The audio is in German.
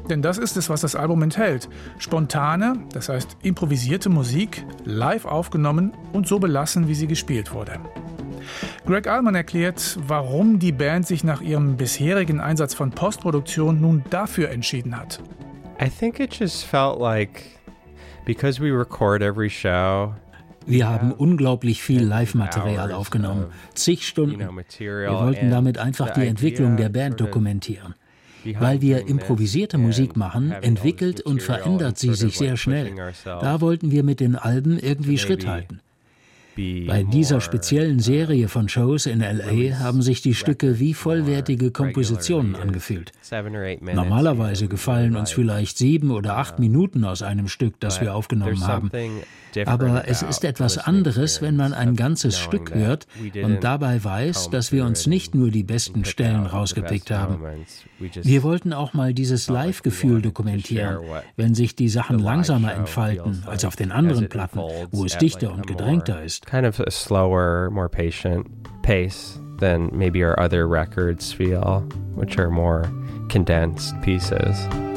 Denn das ist es, was das Album enthält. Spontane, das heißt improvisierte Musik, live aufgenommen und so belassen, wie sie gespielt wurde. Gregg Allman erklärt, warum die Band sich nach ihrem bisherigen Einsatz von Postproduktion nun dafür entschieden hat. I think it just felt like, because we record every show. Wir haben unglaublich viel Live-Material aufgenommen, zig Stunden. Wir wollten damit einfach die Entwicklung der Band dokumentieren. Weil wir improvisierte Musik machen, entwickelt und verändert sie sich sehr schnell. Da wollten wir mit den Alben irgendwie Schritt halten. Bei dieser speziellen Serie von Shows in L.A. haben sich die Stücke wie vollwertige Kompositionen angefühlt. Normalerweise gefallen uns vielleicht 7 oder 8 Minuten aus einem Stück, das wir aufgenommen haben. Aber es ist etwas anderes, wenn man ein ganzes Stück hört und dabei weiß, dass wir uns nicht nur die besten Stellen rausgepickt haben. Wir wollten auch mal dieses Live-Gefühl dokumentieren, wenn sich die Sachen langsamer entfalten als auf den anderen Platten, wo es dichter und gedrängter ist. Kind of a slower, more patient pace than maybe our other records feel, which are more condensed pieces.